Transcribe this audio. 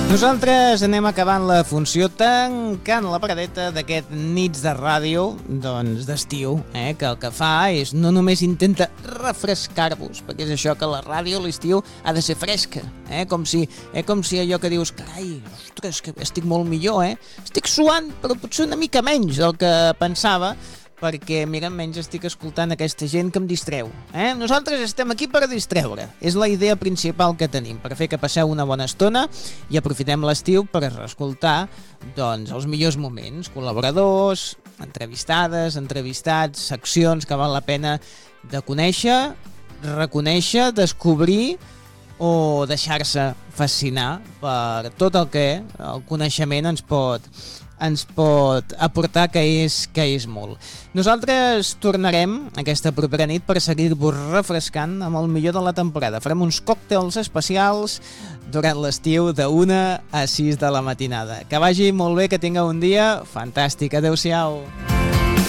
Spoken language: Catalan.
Nosaltres anem acabant la funció tancant la paradeta d'aquest nits de ràdio d'estiu, que el que fa és no només intenta refrescar-vos, perquè és això que la ràdio a l'estiu ha de ser fresca, com si allò que dius, carai, ostres, que estic molt millor, estic suant, però potser una mica menys del que pensava, perquè, mira, menys estic escoltant aquesta gent que em distreu. Nosaltres estem aquí per distreure. És la idea principal que tenim, per fer que passeu una bona estona i aprofitem l'estiu per escoltar els millors moments, col·laboradors, entrevistades, entrevistats, seccions que val la pena de conèixer, reconèixer, descobrir o deixar-se fascinar per tot el que el coneixement ens pot aportar, que és molt. Nosaltres tornarem aquesta propera nit per seguir-vos refrescant amb el millor de la temporada. Farem uns còctels especials durant l'estiu de 1 a 6 de la matinada. Que vagi molt bé, que tingueu un dia fantàstic. Adéu-siau.